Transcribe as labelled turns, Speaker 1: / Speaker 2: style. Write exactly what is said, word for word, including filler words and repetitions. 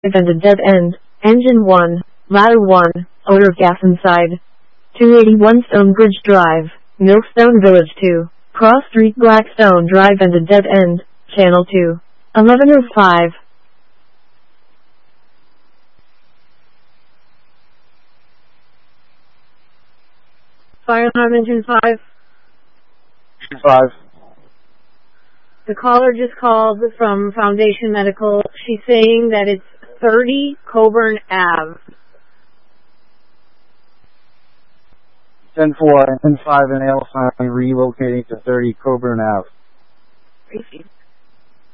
Speaker 1: and a dead end. Engine one, ladder one, odor of gas inside. two eighty-one Stonebridge Drive, Milkstone Village two, Cross Street Blackstone Drive and a dead end, Channel two. eleven oh five. Fire alarm engine five.
Speaker 2: Five.
Speaker 1: The caller just called from Foundation Medical. She's saying that it's thirty Coburn Avenue.
Speaker 2: ten four and five and L five relocating to thirty Coburn Avenue.